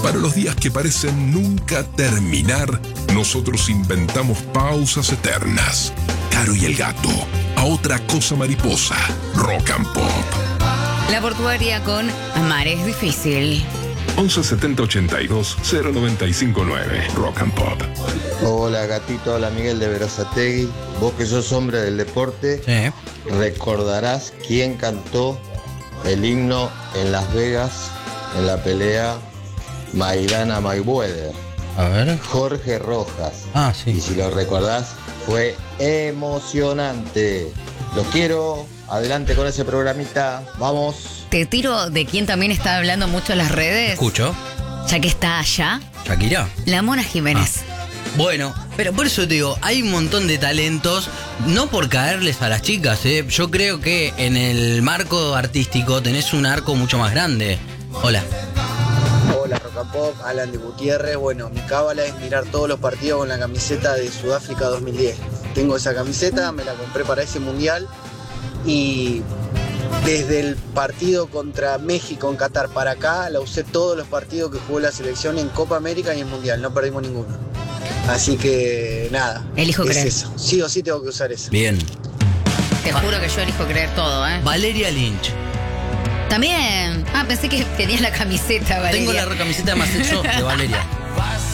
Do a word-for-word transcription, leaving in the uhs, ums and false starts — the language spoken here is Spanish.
Para los días que parecen nunca terminar, nosotros inventamos pausas eternas. Caro y el Gato, a otra cosa mariposa, Rock and Pop. La Portuaria con Amar es difícil. once setenta ochenta y dos cero noventa y cinco nueve, Rock and Pop. Hola Gatito, hola Miguel de Berazategui. Vos que sos hombre del deporte, Sí. recordarás quién cantó el himno en Las Vegas en la pelea Maidana Mayweather. A ver. Jorge Rojas. Ah, Y sí. si lo recordás, fue emocionante. Los quiero. Adelante con ese programita. Vamos. Te tiro de quien también está hablando mucho en las redes. Escucho. Ya que está allá, Shakira. la Mona Jiménez. Bueno, pero por eso te digo, hay un montón de talentos, no por caerles a las chicas, ¿eh? Yo creo que en el marco artístico tenés un arco mucho más grande. Hola. Hola Rock and Pop, Alan de Gutiérrez. Bueno, mi cábala es mirar todos los partidos con la camiseta de Sudáfrica dos mil diez. Tengo esa camiseta, me la compré para ese mundial y desde el partido contra México en Qatar para acá la usé todos los partidos que jugó la selección en Copa América y en Mundial, no perdimos ninguno. Así que nada, Elijo es creer. eso. Sí o sí tengo que usar eso. Bien. Te juro que yo elijo creer todo, ¿eh? Valeria Lynch. También. Ah, pensé que tenías la camiseta, Valeria. Tengo la camiseta más hecho de Valeria.